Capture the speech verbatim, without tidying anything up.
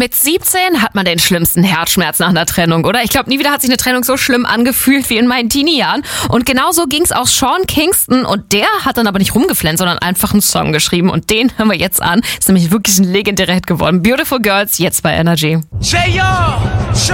Mit siebzehn hat man den schlimmsten Herzschmerz nach einer Trennung, oder? Ich glaube, nie wieder hat sich eine Trennung so schlimm angefühlt wie in meinen Teenie-Jahren. Und genauso ging es auch Sean Kingston. Und der hat dann aber nicht rumgeflennt, sondern einfach einen Song geschrieben. Und den hören wir jetzt an. Ist nämlich wirklich ein legendärer Hit geworden. Beautiful Girls, jetzt bei Energy.